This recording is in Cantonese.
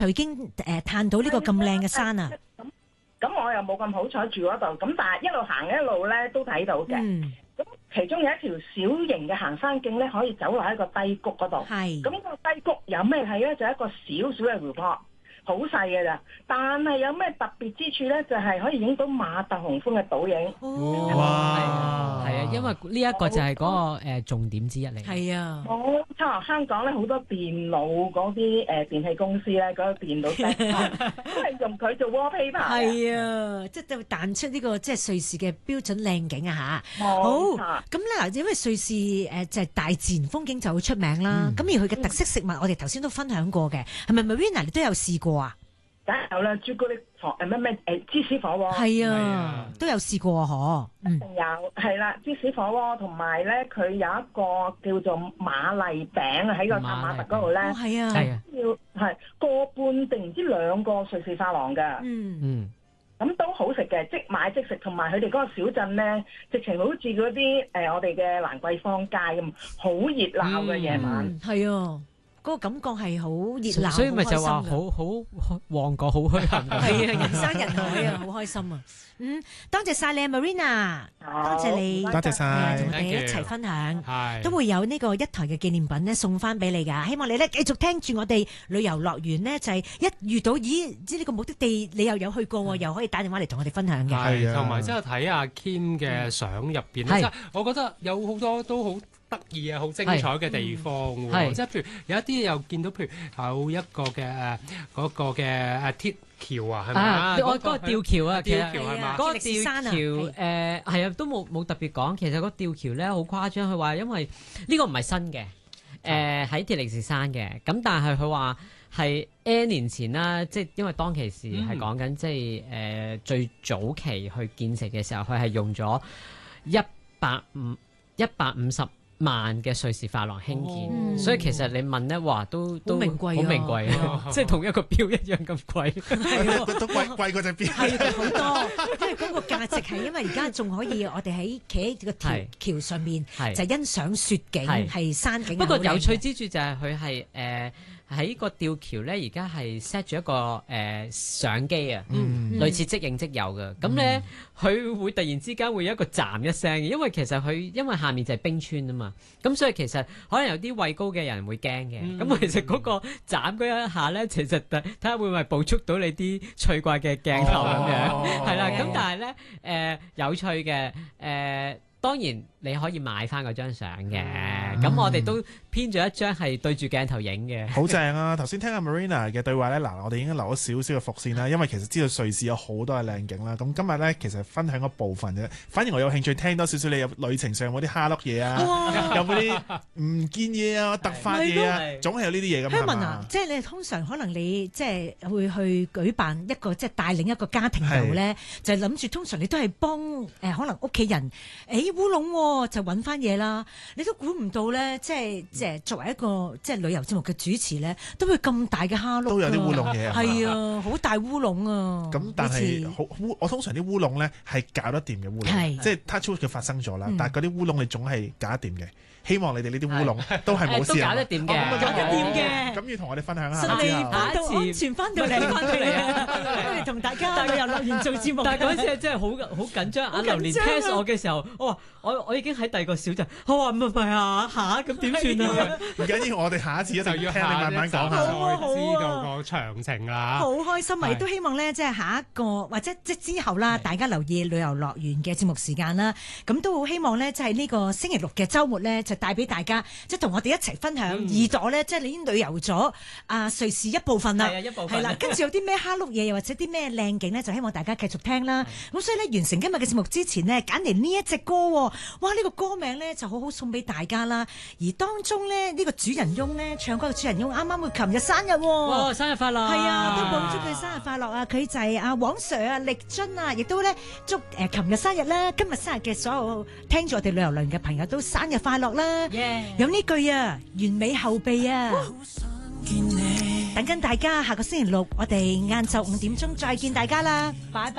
就已經嘆到呢個咁靚嘅山啊。 咁我又冇咁好彩住嗰度，咁但係一路行一路咧都睇到嘅。咁其中有一條小型嘅行山徑咧，可以走落一個低谷嗰度。 係。 咁個低谷有咩睇咧？就一個小小嘅湖泊。好細嘅咋，但係有咩特別之處咧？就係可以影到馬特洪峰嘅倒影。 哇！係啊，因為呢一個就係嗰個重點之一嚟。 係啊， 冇錯，香港咧好多電腦嗰啲電器公司咧，嗰個電腦都係用佢做 wallpaper。 係啊，即係就彈出呢個即係瑞士嘅標準靚景啊嚇。 好， 咁咧嗱，因為瑞士就係大自然風景就好出名啦。咁而佢嘅特色食物，我哋頭先都分享過嘅，係咪 Marina 你都有試過啊？ 梗係有啦，朱古力芝士火鍋係啊，都有試過嗬。 一定有係啦，芝士火鍋同埋咧，佢有一個叫做瑪麗餅啊，喺個塔馬特嗰度咧， 係啊， 要係個半定唔知2個瑞士法郎㗎。咁都好食嘅，即買即食，同埋佢哋嗰個小鎮咧，直情好似嗰啲我哋嘅蘭桂坊街咁，好熱鬧嘅夜晚。 係啊。嗰個感覺係好熱鬧， 所以咪就話好旺角好墟冚嘅。 係啊，人山人海啊，好開心啊！多謝晒你啊 ，Marina，多謝你， 多謝晒， 同我哋一齊分享，都會有呢個一台嘅紀念品咧送翻俾你㗎。希望你咧繼續聽住我哋旅遊樂園咧，就係一遇到知呢個目的地，你又有去過，又可以打電話嚟同我哋分享嘅。 係，同埋即係睇阿 Kim 嘅相入邊咧，我覺得有好多都好得意啊，好精彩嘅地方喎，即係譬如有一啲又見到，譬如有一個嘅嗰個嘅鐵橋啊，係咪啊？ 嗰個吊橋啊， 吊橋係嘛？ 嗰個吊橋係啊，都冇特別講。其實個吊橋咧好誇張，佢話因為呢個唔係新嘅，喺鐵力士山嘅。咁但係佢話係 N 年前啦，即係因為當其時係講緊即係最早期去建成嘅時候，佢係用咗150萬嘅瑞士法郎興建，所以其實你問咧話都好名貴啊，即係同一個錶一樣咁貴， 都貴過隻錶， 係好多，因為嗰個價值係因為而家仲可以我哋喺企喺個橋上面就欣賞雪景，係山景。 不過有趣之處就係佢係喺個吊橋咧，而家係 set 咗一個相機啊，類似即影即有嘅。咁咧佢會突然之間會有一個斬一聲嘅，因為其實因為下面就係冰川啊嘛，咁所以其實可能有啲畏高嘅人會驚嘅。咁其實嗰個斬嗰一下咧，其實睇下會唔會捕捉到你啲趣怪嘅鏡頭咁樣，係啦。咁但係咧有趣嘅當然你可以買翻嗰張相嘅，咁我哋都編咗一張係對住鏡頭影嘅， 好正啊！頭先聽阿 Marina 嘅對話咧，嗱，我哋已經留咗少少嘅伏線啦，因為其實知道瑞士有好多嘅靚景啦。咁今日咧其實分享嗰部分啫，反而我有興趣聽多少少你有旅程上嗰啲蝦碌嘢啊，有冇啲唔見嘢啊、突發嘢啊，總係有呢啲嘢㗎嘛。 香文啊，即係你通常可能你即係會去舉辦一個即係帶領一個家庭度咧，就諗住通常你都係幫可能屋企人烏龍就揾翻嘢啦，你都估唔到咧，即係作為一個即係旅遊節目嘅主持咧，都會咁大嘅蝦碌， 都有啲烏龍嘢， 係啊，好大烏龍啊！ 咁但係我通常啲烏龍咧係搞得掂嘅烏龍，即係 touch wood 佢發生咗啦，但係嗰啲烏龍你總係搞得掂嘅。希望你哋呢啲烏龍都係冇事啊！ 都搞得掂嘅， 搞得掂嘅。 咁要同我哋分享下， 順利翻到安全翻到嚟啊！我哋同大家旅遊樂園做節目。 但係嗰陣時真係好緊張。阿榴蓮 test 我嘅時候，我已經喺第二個小鎮，我話唔係啊嚇，咁點算啊？ 唔緊要，我哋下一次一定要聽你慢慢講下， 再知道個詳情啦。 好開心啊！亦都希望咧，即係下一個或者即之後啦，大家留意旅遊樂園嘅節目時間啦。咁都好希望咧，即係呢個星期六嘅週末咧。就帶俾大家，即係同我哋一齊分享耳朵咧，即係你已經旅遊咗瑞士一部分啦， 係啊，一部分。 係啦，跟住有啲咩蝦碌嘢，又或者啲咩靚景咧，就希望大家繼續聽啦。咁所以咧，完成今日嘅節目之前呢，揀嚟呢一隻歌，哇！呢個歌名咧就好好送俾大家啦。而當中咧呢個主人翁咧唱歌嘅主人翁啱啱佢琴日生日， 哇！生日快樂！ 係啊，都講祝佢生日快樂啊！佢就係阿黃 Sir 啊，力臻啊，亦都咧祝琴日生日啦，今日生日嘅所有聽住我哋旅遊樂園嘅朋友都生日快樂啦！有呢句啊，完美後備啊，等緊大家下個星期六，我哋晏晝5點鐘再見大家啦，拜拜。